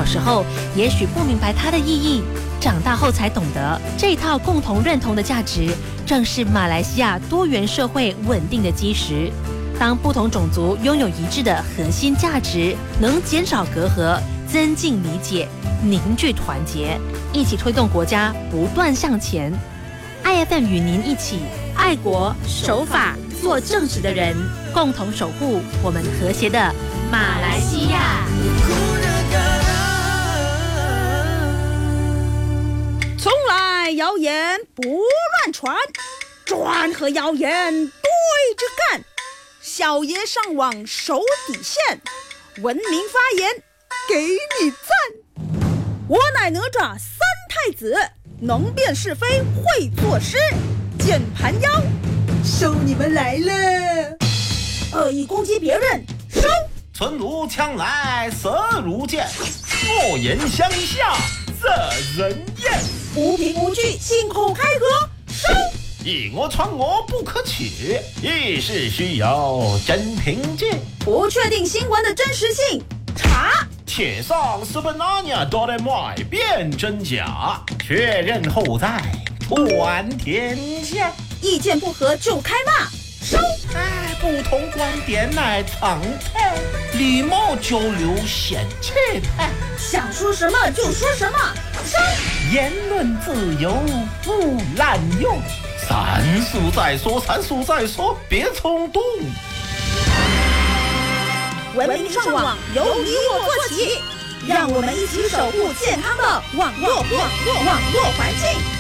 时候也许不明白它的意义，长大后才懂得，这套共同认同的价值，正是马来西亚多元社会稳定的基石。当不同种族拥有一致的核心价值，能减少隔阂，增进理解，凝聚团结，一起推动国家不断向前。IFM 与您一起爱国守法做正直的人，共同守护我们和谐的马来西亚。 从来谣言不乱传，专和谣言对着干。小爷上网守底线，文明发言给你赞。我乃哪吒三太子，能辨是非会作诗，键盘妖收你们来了。恶意攻击别人收。 存如枪来色如剑，恶言相向惹人厌。 无凭无据信口开河收。 以讹传讹不可取，议事需有真凭据。 不确定新闻的真实性查。 铁上是本那年都得买辨真假，确认后再传天下。 意见不合就开骂收。 不同观点乃常态，礼貌交流显气派。 想说什么就说什么收。 言论自由不滥用，三思再说，三思再说，别冲动。 文明上网由你我做起，让我们一起守护健康的网络环境。